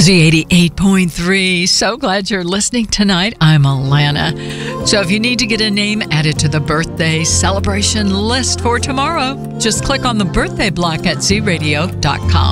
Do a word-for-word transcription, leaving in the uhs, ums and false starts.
Z eighty-eight point three. So glad you're listening tonight. I'm Alana. So if you need to get a name added to the birthday celebration list for tomorrow, just click on the birthday block at z radio dot com.